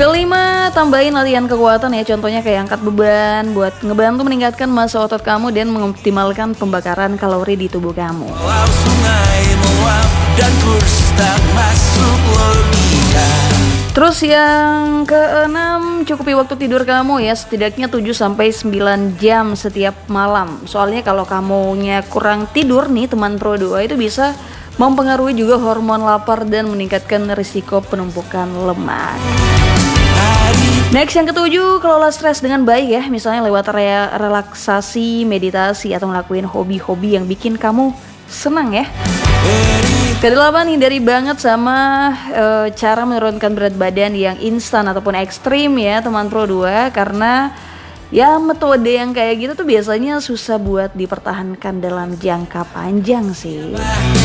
Kelima, tambahin latihan kekuatan ya, contohnya kayak angkat beban buat ngebantu meningkatkan massa otot kamu dan mengoptimalkan pembakaran kalori di tubuh kamu. Sungai meluap dan kurs tak masuk logika. Terus yang keenam, cukupi waktu tidur kamu ya, setidaknya 7-9 jam setiap malam. Soalnya kalau kamunya kurang tidur nih teman Pro 2, itu bisa mempengaruhi juga hormon lapar dan meningkatkan risiko penumpukan lemak. Next, yang ketujuh, kelola stres dengan baik ya, misalnya lewat relaksasi, meditasi, atau ngelakuin hobi-hobi yang bikin kamu senang ya. Kedelapan, hindari banget sama cara menurunkan berat badan yang instan ataupun ekstrim ya teman Pro 2, karena ya metode yang kayak gitu tuh biasanya susah buat dipertahankan dalam jangka panjang sih.